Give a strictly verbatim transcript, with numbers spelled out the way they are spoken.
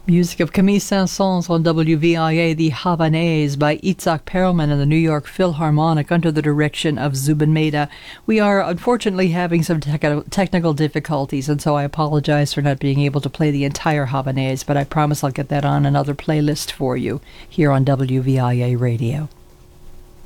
Music of Camille Saint-Saëns on W V I A, The Havanaise by Itzhak Perlman and the New York Philharmonic under the direction of Zubin Mehta. We are unfortunately having some te- technical difficulties, and so I apologize for not being able to play the entire Havanaise, but I promise I'll get that on another playlist for you here on W V I A Radio.